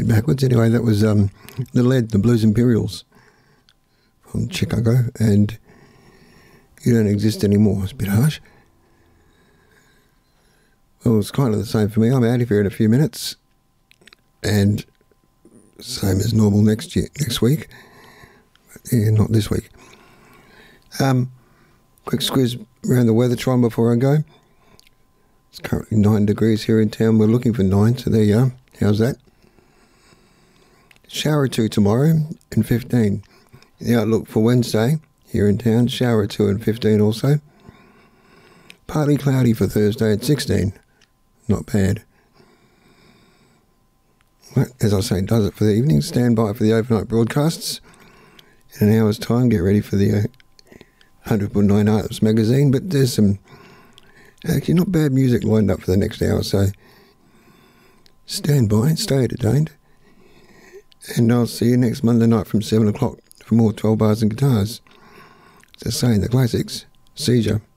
bit backwards. Anyway, that was the Lead, the Blues Imperials from Chicago, and You Don't Exist Anymore. It's a bit harsh. Well, it's kind of the same for me. I'm out of here in a few minutes, and same as normal next week. Yeah, not this week. Quick squeeze around the weathertron before I go. It's currently 9 degrees here in town. We're looking for 9, so there you are. How's that? Shower 2 tomorrow and 15. The outlook for Wednesday here in town, shower 2 and 15 also. Partly cloudy for Thursday at 16. Not bad. Well, as I say, does it for the evening. Stand by for the overnight broadcasts. In an hour's time, get ready for the 100.9 Arts magazine. But there's some actually not bad music lined up for the next hour, so stand by, stay entertained. And I'll see you next Monday night from 7 o'clock for more 12 bars and guitars. As I say in the classics, Seizure.